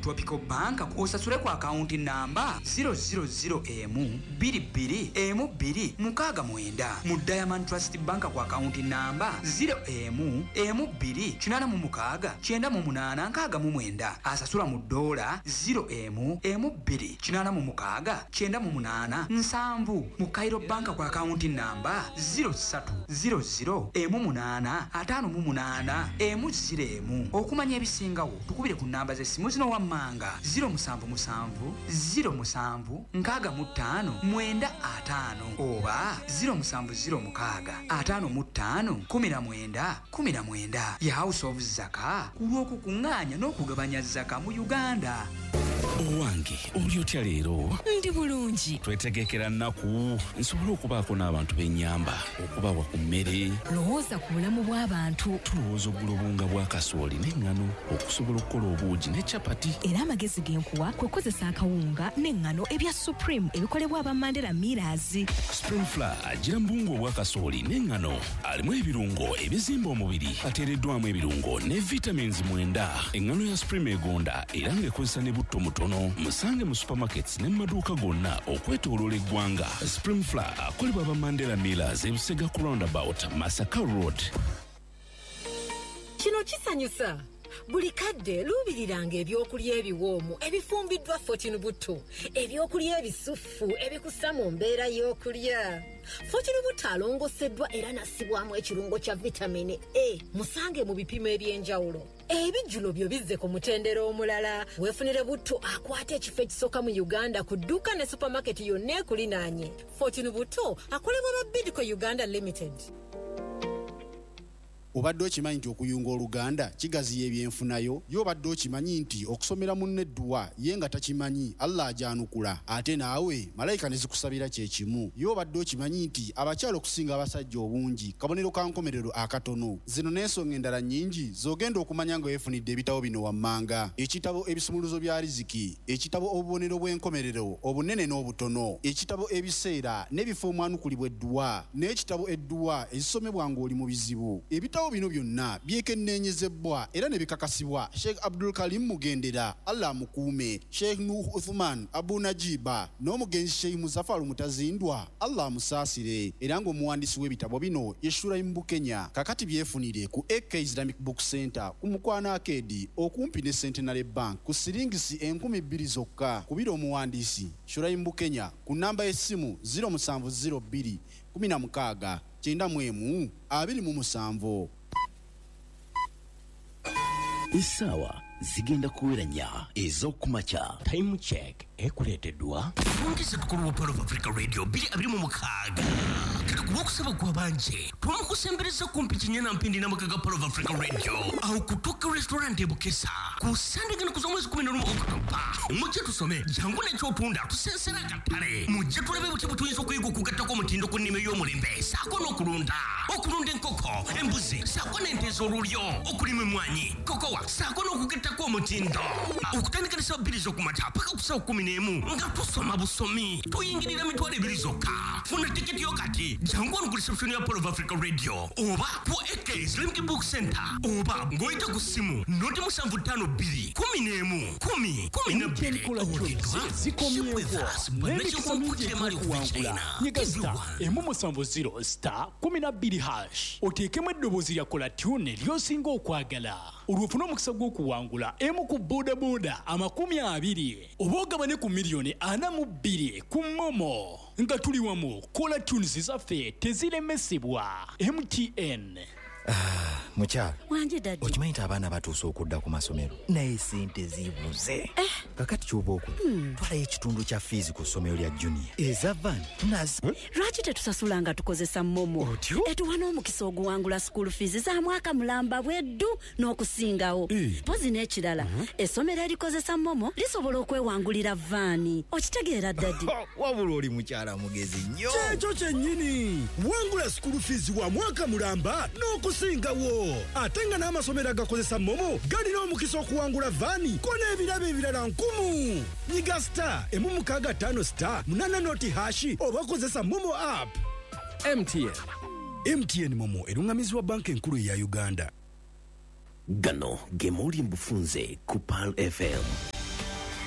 Tropical Bank osasule ku account number 000M22M2 mu Diamond Trust Bank ku account number 0M2 asasula mu dollar 0M2 mu Cairo Bank ku account number 030858M0 okumanya ebisingawo tukubire ku namba z'essimu zino wammanga 070766595 oba 070655919 ya House of Zaka kulw'okukuŋŋaanya n'okugabanya zaka mu Uganda. Owange oli otya leero? Ndi bulungi. Twetegekera nnaku nsobola okubaako n'abantu b'ennyamba okubawa ku mmere. Lowooza ku bulamu bw'abantu. Tulowooza oggula obunga bwa kasooli n'eŋŋano okusobola okukola obuugi ne capati. Era amagezi g'enkuwa kwe kukozesa akawunga n'eŋŋano ebya Supreme ebikolebwa aba Mandela Millers. Supreme Flour agira mu bunga obwa kasooli n'eŋŋano alimu ebirungo ebizimba omubiri ateereddwamu ebirungo ne vitamins 9. Eŋŋano ya Supreme egonda era ng'ekozesa ne butto mutono. Musange mu supermarkets ne maduuka gonna okwetooloola eggwanga. Supreme Flour akolebwa aba Mandela Millers ebusega ku roundabout Masaka Road. Kino kisanyusa. Buli kadde luubiriranga ebyokulya ebiwoomu ebifumbiddwa Fortune Buto, ebyokulya ebisufu ebikussa mu mbeera y'okulya. Fortune Buto alongoseddwa era nassibwamu ekirungo kya vitamini A. Musange mu bipimo eby'enjawulo. Ebijjulo byo bizze ku mutendera omulala. Weefunire Buto akwata ekifo ekisooka mu Uganda ku dduuka ne supermarket yonna ekulinaanye. Fortune Buto akolebwa ba Bidco Uganda Limited. Obadde okimanyi nti okuyunga Oluganda kigaziya ebyenfunayo? Y'obadde okimanyi nti okusomera munne Edduwa ye nga takimanyi Allah ajanukula ate naawe malayika ne zikusabira kye kimu? Y'obadde okimanyi nti abakyala okusinga abasajja obungi kabonero ka nkomerero akatono? Zino n'ensonga endala nnyingi z'ogenda okumanya nga weefunidde ebitabo bino wammanga: ekitabo ebisumuluzo bya riziki, ekitabo obubonero bw'enkomerero obunene n'obutono, ekitabo ebiseera n'ebifo omwanukulibwa Edduwa, n'ekitabo Edduwa ezisomebwa ng'oli mu bizibu. Ebitabo bino byonna byekenneenyezebwa era ne bikakasibwa Sheikh Abdul Karim Mugendera, Allah amukuume, Sheikh Nuh Uthman Abu Najiba n'omugenzi Sheikh Muzaffar Mutazindwa, Allah amusaasire, era ng'omuwandiisi w'ebitabo bino ye Shuraim Bukenya. Kakati byefunire ku AK Islamic Book Center ku Mukwana Arcade okumpi ne Centenary Bank ku siringisi 2,000 zokka. Kubira omuwandiisi Shuraim Bukenya ku namba y'essimu 0702 16 91 Isawa zigenda kuweranya ez'okumakya. Time check ekuleeteddwa twongeze tukulu Palo of Africa Radio 226 kati kuwokusaba gwa banje twamukusembereza kumpi kinyana mpindi na makaga Palo of Africa Radio au kutoka restaurant ebukesa kusandika ku zomwezi 11 Oktoba. Mujje tusome jangu n'ekyotunda tusensera katale. Mujje tulebe buti butuyinza okuyiga okugattako omutindo ku nnime y'omulembe saako n'okulunda enkoko, embuzi saako n'ente ez'olulyo, okulima emmwanyi, kokowa saako n'okugattako omutindo. Okutandika ne saa 2 z'okumakya paka ku saa 11 nga tusoma busomi tuyingirira mitwalo 2 zokka. Funa tiketi yo kati jangu ku reception ya Palo of Africa Radio oba ku AK Islamic Book Center oba ngoyita ku simu noti 752 10 zikomyewo n'emikisa mingi okuwangula. Nyiga star M70 star 12#. Oteekemu eddoboozi lya kola tune ly'osinga okwagala. Olwofuna omukisa gw'okuwangula emu ku bodaboda 20 oba ogabane ku miliyoni 42 ku Momo. Nga tuli wamu kola tunes zaffe teziremesebwa. MTN. Mukyala Wanje dadi okimanyi nti abaana batuuse okudda ku masomero naye sente zibuze. Kakati ky'oba okola twalayo ekitundu kya fees ku ssomero lya junior eza van tunazi. lwaki tetusasula nga tukozesa Momo? Etuwa n'omukisa oguwangula school fees za mwaka mulamba bweddu n'okusingawo. Pozi n'ekirala essomero erikozesa Momo lisobola okwewangulira vaani. Okitegeera dadi? Wabula oli mukyala mugezi nnyo. Kyekyo kyennyini wangula school fees wa mwaka mulamba n'okusingawo. Ate nga n'amasomero agakozesa Momo galina omukisa okuwangula vaani ko n'ebirabo ebirala 1000. Nyiga star M65 star 8 oba kozesa Momo app. MTN Momo erungamizibwa banka enkulu ya Uganda. Gano gemuli mbufunze ku Pal FM.